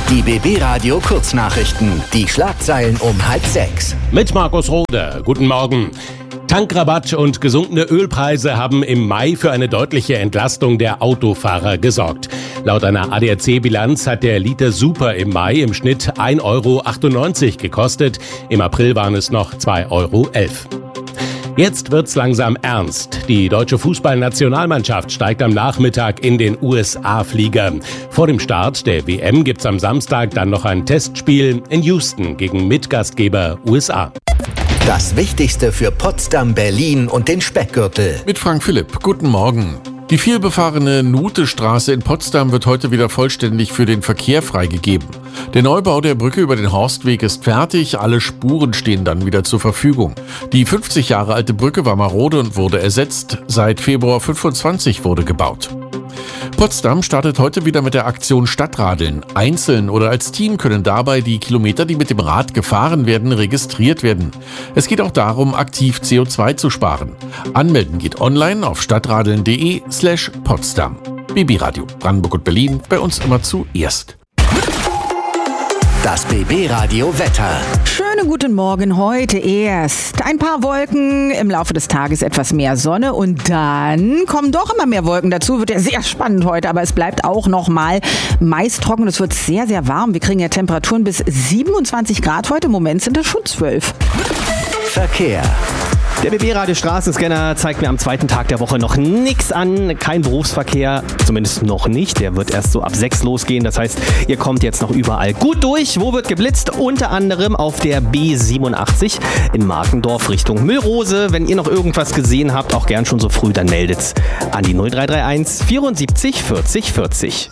Die BB Radio Kurznachrichten. Die Schlagzeilen um 5:30. Mit Markus Rode. Guten Morgen. Tankrabatt und gesunkene Ölpreise haben im Mai für eine deutliche Entlastung der Autofahrer gesorgt. Laut einer ADAC-Bilanz hat der Liter Super im Mai im Schnitt 1,98 € gekostet. Im April waren es noch 2,11 €. Jetzt wird's langsam ernst. Die deutsche Fußballnationalmannschaft steigt am Nachmittag in den USA-Flieger. Vor dem Start der WM gibt's am Samstag dann noch ein Testspiel in Houston gegen Mitgastgeber USA. Das Wichtigste für Potsdam, Berlin und den Speckgürtel. Mit Frank Philipp. Guten Morgen. Die vielbefahrene Nutestraße in Potsdam wird heute wieder vollständig für den Verkehr freigegeben. Der Neubau der Brücke über den Horstweg ist fertig, alle Spuren stehen dann wieder zur Verfügung. Die 50 Jahre alte Brücke war marode und wurde ersetzt. Seit Februar 25 wurde gebaut. Potsdam startet heute wieder mit der Aktion Stadtradeln. Einzeln oder als Team können dabei die Kilometer, die mit dem Rad gefahren werden, registriert werden. Es geht auch darum, aktiv CO2 zu sparen. Anmelden geht online auf stadtradeln.de/Potsdam. BB Radio Brandenburg und Berlin, bei uns immer zuerst. Das BB Radio Wetter. Schönen guten Morgen, heute erst ein paar Wolken, im Laufe des Tages etwas mehr Sonne und dann kommen doch immer mehr Wolken dazu. Wird ja sehr spannend heute, aber es bleibt auch noch mal meist trocken. Es wird sehr, sehr warm. Wir kriegen ja Temperaturen bis 27 Grad heute. Im Moment sind es schon 12. Verkehr. Der BB-Radio Straßenscanner zeigt mir am zweiten Tag der Woche noch nichts an. Kein Berufsverkehr, zumindest noch nicht. Der wird erst so ab 6 losgehen. Das heißt, ihr kommt jetzt noch überall gut durch. Wo wird geblitzt? Unter anderem auf der B87 in Markendorf Richtung Müllrose. Wenn ihr noch irgendwas gesehen habt, auch gern schon so früh, dann meldet's an die 0331 74 40 40.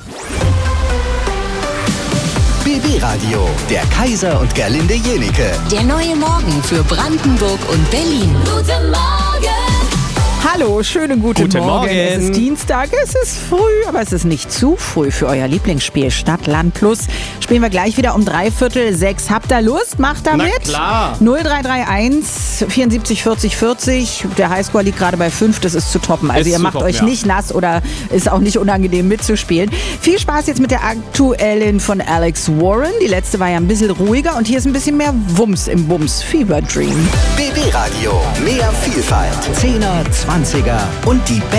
BB Radio, der Kaiser und Gerlinde Jenike. Der neue Morgen für Brandenburg und Berlin. Guten Morgen! Hallo, schönen guten Morgen. Es ist Dienstag, es ist früh, aber es ist nicht zu früh für euer Lieblingsspiel Stadt, Land, Plus. Spielen wir gleich wieder um 5:45. Habt ihr Lust? Macht da mit? Na klar. 0331 74 40 40. Der Highscore liegt gerade bei 5, das ist zu toppen. Also ihr macht euch nicht nass oder ist auch nicht unangenehm mitzuspielen. Viel Spaß jetzt mit der aktuellen von Alex Warren. Die letzte war ja ein bisschen ruhiger und hier ist ein bisschen mehr Wumms im Bums. Fever Dream. BB Radio, mehr Vielfalt. 10er, 20er und die